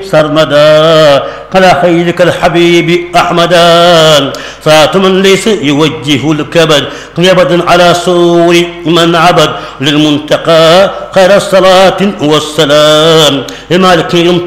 سرمدا على خيرك الحبيب أحمدا صلاة من ليس يوجه الكبد يبد على سور من عبد للمنتقى خير الصلاة والسلام لمالك يوم